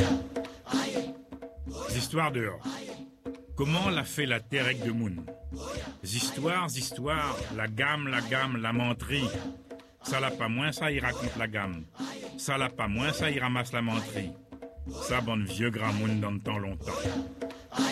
Histoires dehors. Comment l'a fait la terre avec de moun? Histoires, la gamme, la menterie. Ça l'a pas moins, ça il raconte la gamme. Ça l'a pas moins, ça il ramasse la menterie. Ça, bon vieux grand moun dans le temps longtemps.